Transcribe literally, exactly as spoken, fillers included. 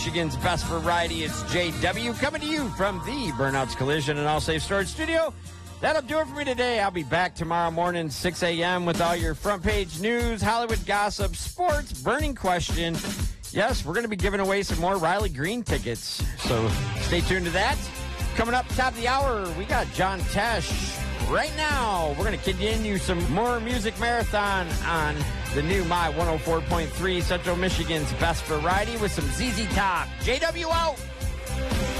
Michigan's Best Variety. It's J W coming to you from the Burnouts Collision and All Safe Storage Studio. That'll do it for me today. I'll be back tomorrow morning, six a.m. with all your front page news, Hollywood gossip, sports, burning question. Yes, we're going to be giving away some more Riley Green tickets, so stay tuned to that. Coming up top of the hour, we got John Tesh. Right now, we're going to continue some more music marathon on the new My one oh four point three Central Michigan's Best Variety with some Z Z Top. J W out!